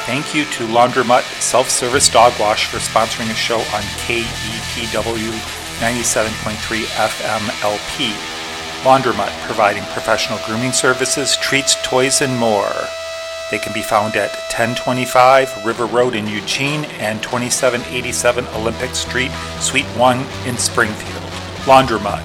thank you to Laundromat Self-Service Dog Wash for sponsoring a show on KETW 97.3 FM LP. Laundromat, providing professional grooming services, treats, toys, and more. They can be found at 1025 River Road in Eugene and 2787 Olympic Street, Suite 1 in Springfield. Laundromat,